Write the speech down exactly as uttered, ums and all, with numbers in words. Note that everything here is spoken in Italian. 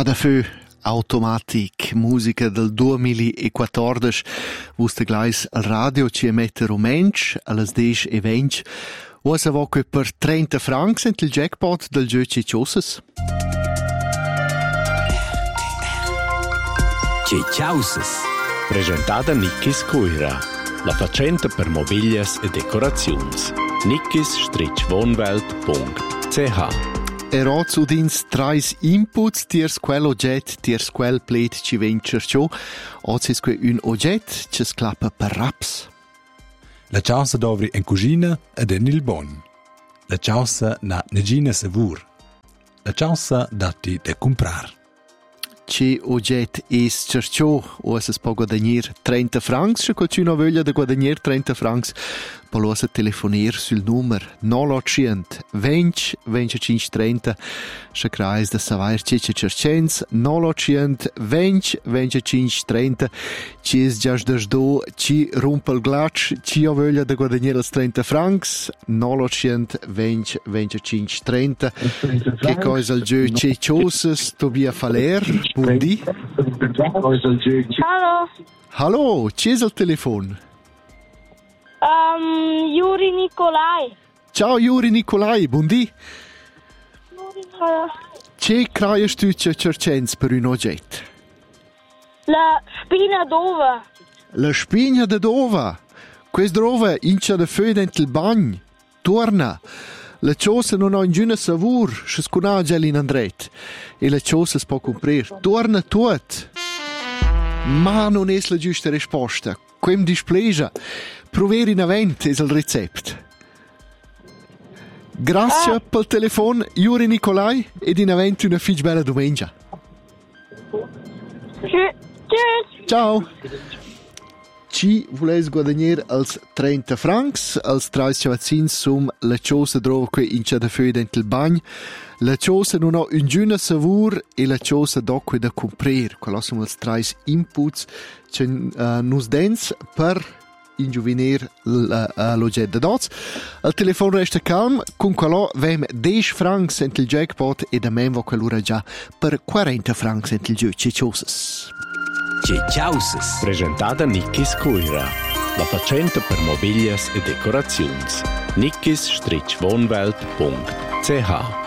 Ciada fö automatic, musica del duemilaquattordici, vuste glais al radio ci emette romensch, alles dec e vench, usa vo che per trenta francs ent il jackpot del gio Cicciosas. Cicciosas, presentata Nickis Coira, la facenta per mobilias e decorazions. nickis wohnwelt punkt c h. Eroz udins trais inputs tiers quel ogget, tiers quel plate ci vencer ciò, ozis que un ogget ci sclappa per raps. La ciausa dovri en cugina ed en il bon. La ciausa na negina savur. La ciausa dati de comprar. Ci ogget es cerciò, o es po guadagnir trenta francs, se qualcuno voglia de guadagnir trenta francs, polosa telefonir sul numero nove otto venti venticinque trenta, se creis de savair ciccia cercens nove otto venti venticinque trenta, ci es già sdo, ci rompe il glatsch, ci ho voglia de guadagnir els trenta francs, nove otto venti venticinque trenta. Che cosa il gio Cicciosas, Tobia Faler, buondì. Hallo, Hallo, ci es il telefon? um, Juri Nicolai. Ciao Juri Nicolai, buondì. Hallo. Che craies tu ce cercens per un ogget? La spina dove? La spina de dova. Quest drova incha de feu dent il bagn. Torna. La cosa non ha ingüna savur, se scuna gel in andret. E la cosa si può comprir. Torna tuot. Ma non es la giusta risposta. Quem displegia. Prover in avent es il recept. Grazie Ah. pel telefon, Juri Nicolai, ed in avent una fig bella domenica. Tschü- Tschüss. Ciao! Ci voleis guadagnare als trenta francs, als trais ciavazzins sum la cosa drova que in c'è da feu dent il bagn, la cosa non ha un giuna savur e la cosa doque da comprer. Quello sono als trais inputs che uh, nus dens per ingiuvenir l'ogget da dots. Il telefono resta calm, con quello vem dieci francs ent il jackpot e da men vo quell'ora già per quaranta francs ent il gio Cicciosas. Cicciosas, presentata Nickis Coira, la facenta per mobilias e decorazions. nickis wohnwelt punkt c h.